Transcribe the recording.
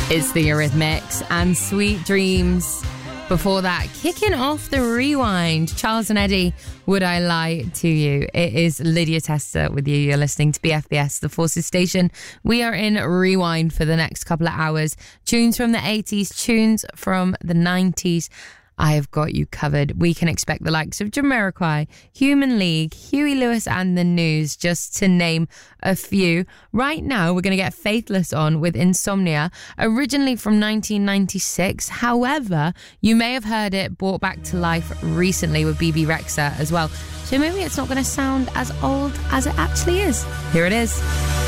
It's the Eurythmics and Sweet Dreams. Before that, kicking off the rewind, Charles and Eddie, Would I Lie to You? It is Lydia Tester with you. You're listening to BFBS, the Forces Station. We are in rewind for the next couple of hours. Tunes from the 80s, tunes from the 90s. I've got you covered. We can expect the likes of Jamiroquai, Human League, Huey Lewis and the News, just to name a few. Right now, we're going to get Faithless on with Insomnia, originally from 1996. However, you may have heard it brought back to life recently with BB Rexha as well. So maybe it's not going to sound as old as it actually is. Here it is.